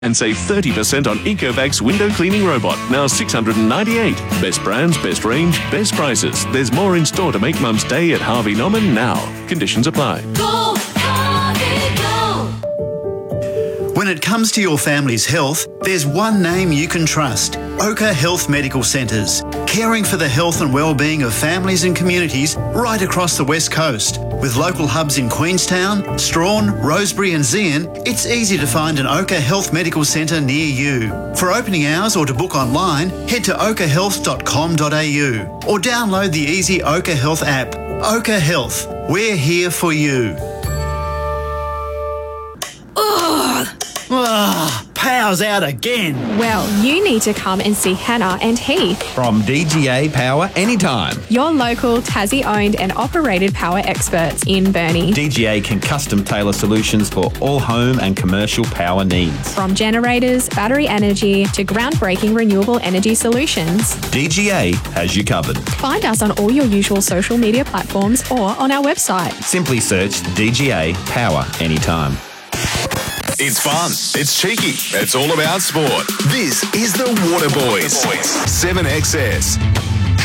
And save 30% on Ecovac's window cleaning robot, now $698. Best brands, best range, best prices. There's more in store to make Mum's day at Harvey Norman now. Conditions apply. Go, Harvey, go! When it comes to your family's health, there's one name you can trust. Oka Health Medical Centres, caring for the health and well-being of families and communities right across the West Coast. With local hubs in Queenstown, Strawn, Rosebery and Zeehan, it's easy to find an Oka Health Medical Centre near you. For opening hours or to book online, head to okahealth.com.au or download the easy Oka Health app. Oka Health, we're here for you. Power's out again. Well, you need to come and see Hannah and Heath, From DGA Power Anytime. your local Tassie-owned and operated power experts in Burnie. DGA can custom tailor solutions for all home and commercial power needs. From generators, battery energy to groundbreaking renewable energy solutions. DGA has you covered. Find us on all your usual social media platforms or on our website. Simply search DGA Power Anytime. It's fun. It's cheeky. It's all about sport. This is the Water Boys. 7XS.